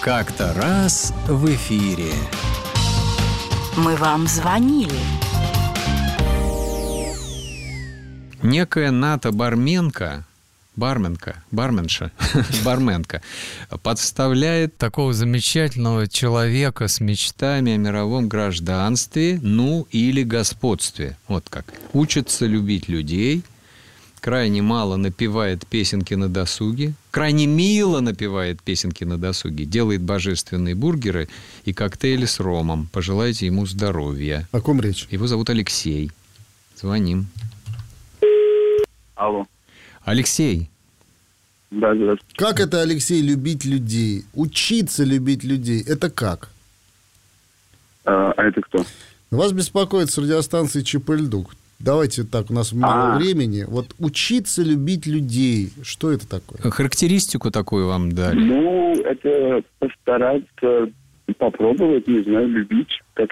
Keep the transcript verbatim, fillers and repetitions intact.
Как-то раз в эфире. Мы вам звонили. Некая Ната Барменко, барменка, барменша, барменка, подставляет такого замечательного человека с мечтами о мировом гражданстве, ну или господстве. Вот как. Учится любить людей, крайне мало напевает песенки на досуге, крайне мило напевает песенки на досуге, делает божественные бургеры и коктейли с ромом. Пожелайте ему здоровья. О ком речь? Его зовут Алексей. Звоним. Алло. Алексей. Да, здравствуйте. Как это, Алексей, любить людей? Учиться любить людей. Это как? А, а это кто? Вас беспокоит с радиостанции ЧП-Льдук. Давайте так, у нас мало А. времени. Вот учиться любить людей. Что это такое? Характеристику такую вам дали. Ну, это постараться попробовать, не знаю, любить, как